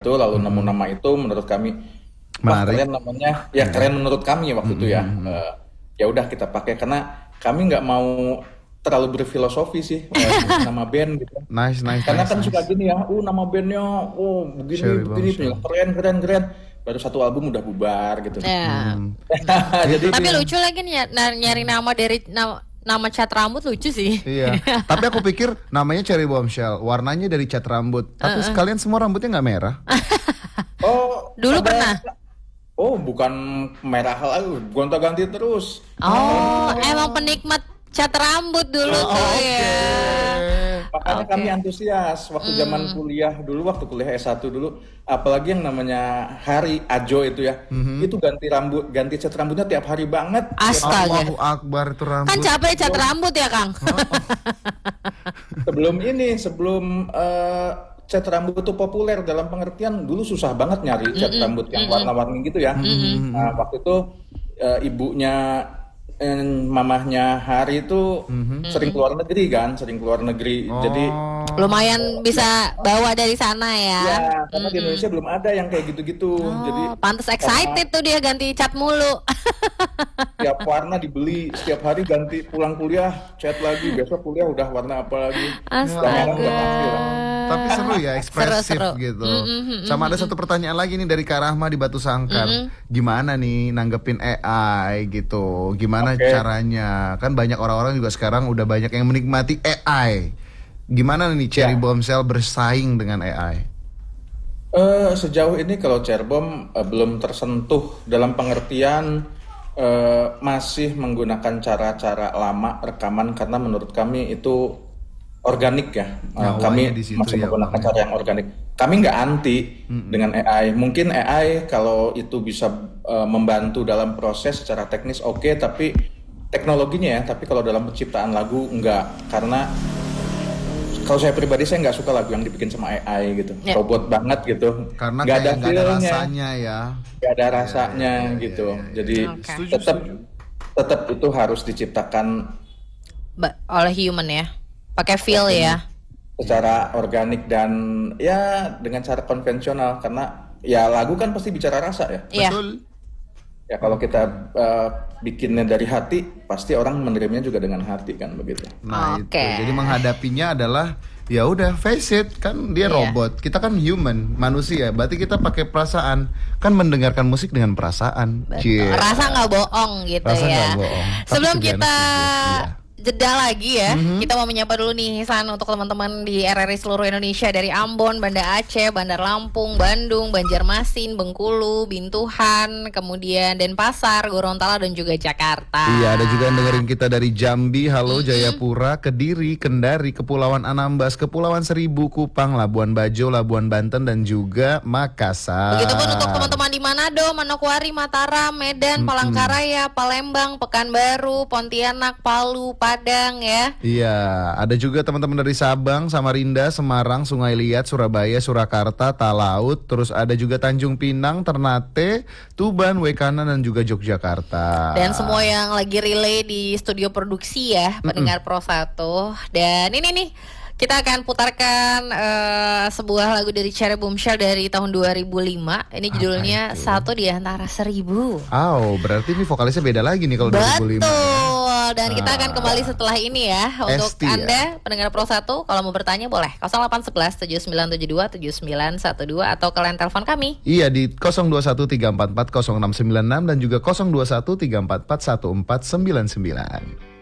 itu, lalu nemu nama itu menurut kami wah Menarik. keren namanya, ya keren menurut kami waktu itu ya. Ya udah kita pakai karena kami nggak mau terlalu berfilosofi sih nama band gitu. Nice, nice, Karena nice, kan suka nice. gini ya, nama bandnya, begini Cherry begini, Bombshell. keren keren keren. Baru satu album udah bubar gitu. Ya. Jadi Itu Tapi dia. lucu lagi nyari nama dari nama cat rambut lucu sih. Iya. Tapi aku pikir namanya Cherry Bombshell, warnanya dari cat rambut. Tapi sekalian semua rambutnya nggak merah. oh Dulu pernah. Oh bukan merah lagi, gonta-ganti terus. Oh, emang penikmat cat rambut dulu tuh ya. Makanya Oke. kami antusias waktu zaman kuliah dulu, waktu kuliah S1 dulu, apalagi yang namanya Hari Ajo itu ya, itu ganti cat rambutnya tiap hari banget. Astaga. Allahu Akbar itu rambut. Kan capek cat rambut ya, Kang? Sebelum cat rambut itu populer dalam pengertian dulu susah banget nyari cat rambut yang warna-warni gitu ya. Nah, waktu itu ibunya mamahnya Hari itu sering keluar negeri kan, Jadi Lumayan bisa bawa dari sana ya. ya karena di Indonesia belum ada yang kayak gitu-gitu. Jadi Oh, pantes excited tuh dia ganti cat mulu. tiap warna dibeli, setiap hari ganti, pulang kuliah cat lagi, besok kuliah udah warna apa lagi. Sekarang udah pasti lah. Tapi seru ya, ekspresif Seru. gitu. Sama ada satu pertanyaan lagi nih dari Kak Rahma di Batu Sangkar. Gimana nih nanggepin AI gitu? Gimana caranya? Kan banyak orang-orang juga sekarang udah banyak yang menikmati AI. Gimana nih Cherry Bombshell bersaing dengan AI? Sejauh ini kalau Cerbom belum tersentuh dalam pengertian masih menggunakan cara-cara lama rekaman karena menurut kami itu organik ya. Kami di situ masih ya, menggunakan Bang, ya. cara yang organik. Kami nggak anti dengan AI. Mungkin AI kalau itu bisa membantu dalam proses secara teknis oke, tapi teknologinya ya. Tapi kalau dalam penciptaan lagu nggak, karena kalau saya pribadi saya nggak suka lagu yang dibikin sama AI gitu, robot banget gitu. Karena Nggak kayak nggak ada feel-nya, rasanya ya. nggak ada rasanya gitu. Jadi Oke. tetap itu harus diciptakan Oleh human ya. Pakai feel ya. secara organik dan ya dengan cara konvensional, karena ya lagu kan pasti bicara rasa ya. Iya. Betul. Ya kalau kita bikinnya dari hati, pasti orang menerimanya juga dengan hati kan begitu. Nah Oke. itu. Jadi menghadapinya adalah ya udah face it, kan dia Iya. robot. Kita kan human, manusia. Berarti kita pakai perasaan. Kan mendengarkan musik dengan perasaan. Cie. Rasa nggak bohong gitu Rasa ya. nggak bohong. Tapi Sebelum to be kita honest, iya. jeda lagi ya, kita mau menyapa dulu nih San untuk teman-teman di RRI seluruh Indonesia dari Ambon, Banda Aceh, Bandar Lampung, Bandung, Banjarmasin, Bengkulu, Bintuhan, kemudian Denpasar, Gorontalo dan juga Jakarta. Iya, ada juga yang dengerin kita dari Jambi, halo, Jayapura, Kediri, Kendari, Kepulauan Anambas, Kepulauan Seribu, Kupang, Labuan Bajo, Labuan Banten, dan juga Makassar. Begitupun untuk teman-teman di Manado, Manokwari, Mataram, Medan, Palangkaraya, Palembang, Pekanbaru, Pontianak, Palu, Padang ya. Iya, ada juga teman-teman dari Sabang, Samarinda, Semarang, Sungai Liat, Surabaya, Surakarta, Talaut, terus ada juga Tanjung Pinang, Ternate, Tuban, Wekana, dan juga Yogyakarta. Dan semua yang lagi relay di studio produksi ya, pendengar Pro 1. Dan ini nih, kita akan putarkan sebuah lagu dari Cherry Bombshell dari tahun 2005. Ini judulnya Satu di Antara Seribu. Berarti ini vokalisnya beda lagi nih kalau 2005. Betul. Dan kita akan kembali setelah ini ya. Untuk Esti, Anda pendengar Pro 1, kalau mau bertanya boleh 0811 7972 7912 atau ke line telepon kami. Iya di 0213440696 dan juga 0213441499.